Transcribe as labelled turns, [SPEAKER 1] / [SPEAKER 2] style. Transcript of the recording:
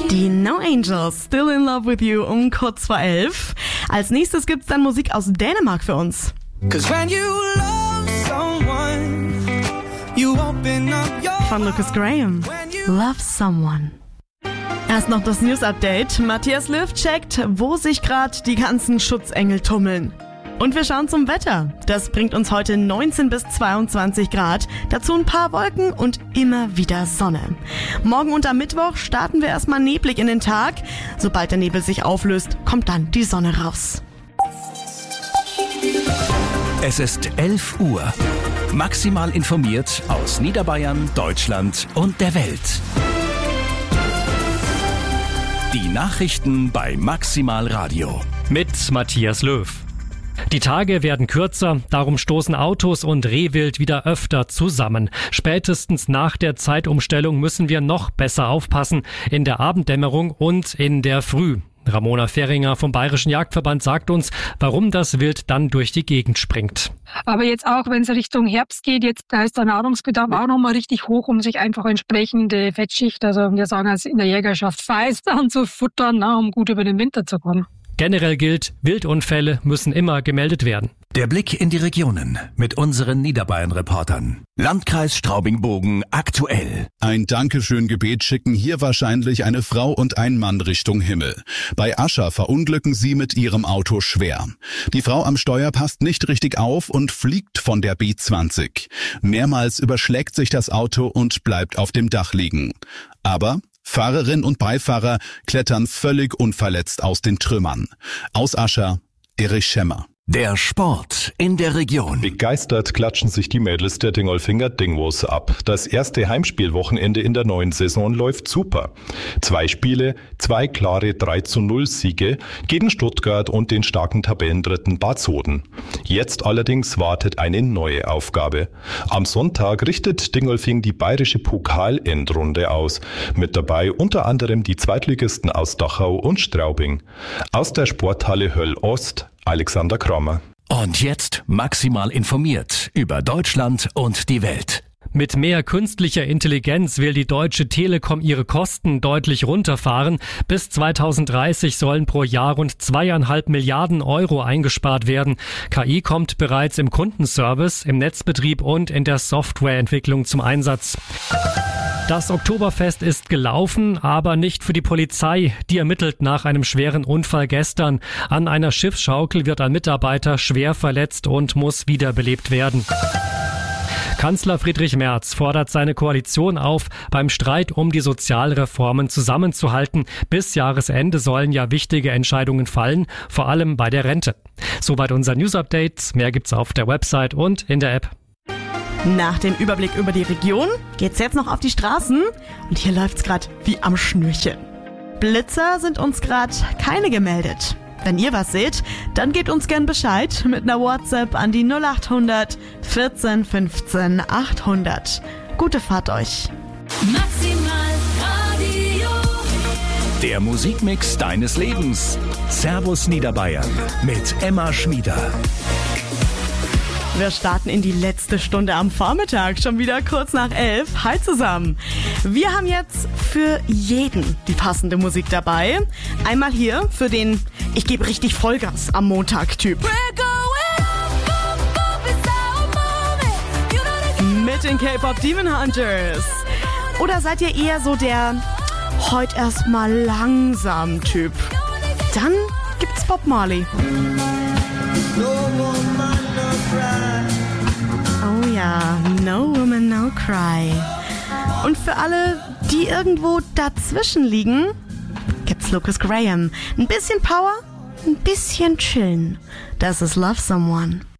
[SPEAKER 1] Die No Angels, Still in Love with You um kurz vor 11. Als nächstes gibt's dann Musik aus Dänemark für uns. Von Lucas Graham. Love Someone. Erst noch das News-Update. Matthias Löw checkt, wo sich gerade die ganzen Schutzengel tummeln. Und wir schauen zum Wetter. Das bringt uns heute 19 bis 22 Grad. Dazu ein paar Wolken und immer wieder Sonne. Morgen und am Mittwoch starten wir erstmal neblig in den Tag. Sobald der Nebel sich auflöst, kommt dann die Sonne raus.
[SPEAKER 2] Es ist 11 Uhr. Maximal informiert aus Niederbayern, Deutschland und der Welt. Die Nachrichten bei Maximal Radio.
[SPEAKER 3] Mit Matthias Löw. Die Tage werden kürzer, darum stoßen Autos und Rehwild wieder öfter zusammen. Spätestens nach der Zeitumstellung müssen wir noch besser aufpassen, in der Abenddämmerung und in der Früh. Ramona Fehringer vom Bayerischen Jagdverband sagt uns, warum das Wild dann durch die Gegend springt.
[SPEAKER 4] Aber jetzt auch, wenn es Richtung Herbst geht, da ist der Nahrungsbedarf auch nochmal richtig hoch, um sich einfach entsprechende Fettschicht, also wir sagen es in der Jägerschaft Feist, anzufuttern, um gut über den Winter zu kommen.
[SPEAKER 3] Generell gilt, Wildunfälle müssen immer gemeldet werden.
[SPEAKER 2] Der Blick in die Regionen mit unseren Niederbayern-Reportern. Landkreis Straubing-Bogen aktuell.
[SPEAKER 5] Ein Dankeschön-Gebet schicken hier wahrscheinlich eine Frau und ein Mann Richtung Himmel. Bei Ascher verunglücken sie mit ihrem Auto schwer. Die Frau am Steuer passt nicht richtig auf und fliegt von der B20. Mehrmals überschlägt sich das Auto und bleibt auf dem Dach liegen. Aber Fahrerin und Beifahrer klettern völlig unverletzt aus den Trümmern. Aus Ascher, Erich Schemmer.
[SPEAKER 2] Der Sport in der Region.
[SPEAKER 6] Begeistert klatschen sich die Mädels der Dingolfinger Dingwos ab. Das erste Heimspielwochenende in der neuen Saison läuft super. 2 Spiele, 2 klare 3:0 Siege gegen Stuttgart und den starken Tabellendritten Bad Soden. Jetzt allerdings wartet eine neue Aufgabe. Am Sonntag richtet Dingolfing die bayerische Pokalendrunde aus. Mit dabei unter anderem die Zweitligisten aus Dachau und Straubing. Aus der Sporthalle Höll Ost, Alexander Kramer.
[SPEAKER 2] Und jetzt maximal informiert über Deutschland und die Welt.
[SPEAKER 3] Mit mehr künstlicher Intelligenz will die Deutsche Telekom ihre Kosten deutlich runterfahren. Bis 2030 sollen pro Jahr rund 2,5 Milliarden Euro eingespart werden. KI kommt bereits im Kundenservice, im Netzbetrieb und in der Softwareentwicklung zum Einsatz. Das Oktoberfest ist gelaufen, aber nicht für die Polizei. Die ermittelt nach einem schweren Unfall gestern. An einer Schiffsschaukel wird ein Mitarbeiter schwer verletzt und muss wiederbelebt werden. Kanzler Friedrich Merz fordert seine Koalition auf, beim Streit um die Sozialreformen zusammenzuhalten. Bis Jahresende sollen ja wichtige Entscheidungen fallen, vor allem bei der Rente. Soweit unser News-Update. Mehr gibt's auf der Website und in der App.
[SPEAKER 1] Nach dem Überblick über die Region geht's jetzt noch auf die Straßen und hier läuft's gerade wie am Schnürchen. Blitzer sind uns gerade keine gemeldet. Wenn ihr was seht, dann gebt uns gern Bescheid mit einer WhatsApp an die 0800 14 15 800. Gute Fahrt euch.
[SPEAKER 7] Maximal Radio.
[SPEAKER 2] Der Musikmix deines Lebens. Servus Niederbayern mit Emma Schmieder.
[SPEAKER 1] Wir starten in die letzte Stunde am Vormittag, schon wieder kurz nach 11. Hi zusammen. Wir haben jetzt für jeden die passende Musik dabei. Einmal hier für den Ich gebe richtig Vollgas am Montag-Typ. Mit den K-Pop Demon Hunters. Oder seid ihr eher so der heute erstmal langsam Typ? Dann gibt's Bob Marley. Oh ja, No Woman, No Cry. Und für alle, die irgendwo dazwischen liegen, gibt's Lucas Graham. Ein bisschen Power, ein bisschen Chillen. Das ist Love Someone.